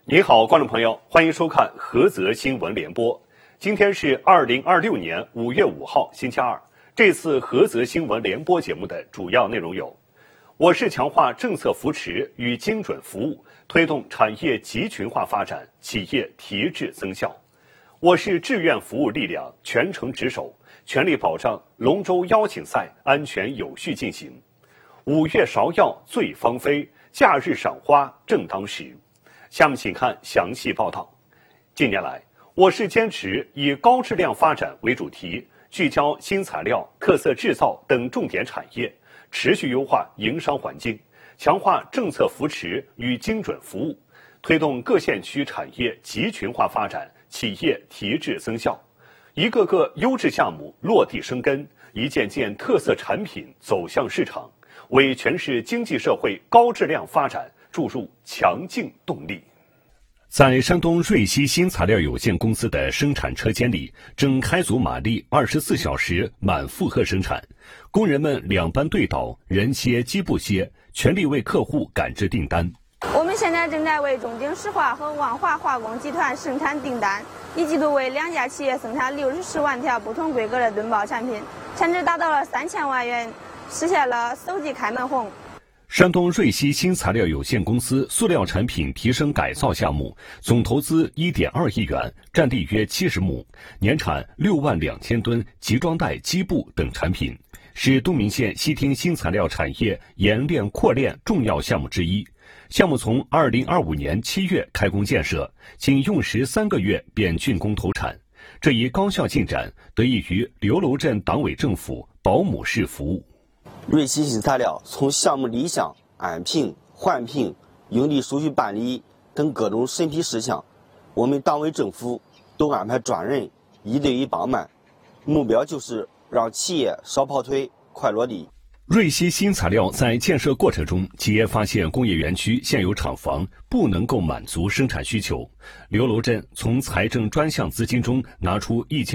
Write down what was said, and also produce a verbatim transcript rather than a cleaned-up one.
你好，观众朋友，欢迎收看菏泽新闻联播。今天是二零二六年五月五号，星期二。这次菏泽新闻联播节目的主要内容有：我市强化政策扶持与精准服务，推动产业集群化发展，企业提质增效；我市志愿服务力量全程值守，全力保障龙舟邀请赛安全有序进行。五月芍药醉芳菲，假日赏花正当时。下面请看详细报道。近年来，我市坚持以高质量发展为主题，聚焦新材料、特色制造等重点产业，持续优化营商环境，强化政策扶持与精准服务，推动各县区产业集群化发展，企业提质增效。一个个优质项目落地生根，一件件特色产品走向市场，为全市经济社会高质量发展注入强劲动力。在山东瑞西新材料有限公司的生产车间里，正开足马力，二十四小时满负荷生产。工人们两班对倒，人歇机不歇，全力为客户赶制订单。 我们现在正在为中京石化和万华化工集团生产订单，一季度为两家企业生产六十万条不同规格的吨包产品，产值达到了三千万元，实现了首季开门红。 山东瑞西新材料有限公司塑料产品提升改造项目总投资 一点二亿元，占地约七十亩，年产六万两千吨集装袋、机布等产品，是东明县西厅新材料产业研炼扩炼重要项目之一。项目从二零二五年七月开工建设，仅用时三个月便竣工投产。这一高效进展得益于刘楼镇党委政府保姆式服务。 瑞西新材料从项目立项、安聘、换聘、营地手续办理等各种审批事项，我们党委政府都安排专人一对一帮忙，目标就是让企业少跑腿，快落地。 瑞西新材料在建设过程中，企业发现工业园区现有厂房不能够满足生产需求，刘楼镇从财政专项资金中拿出一千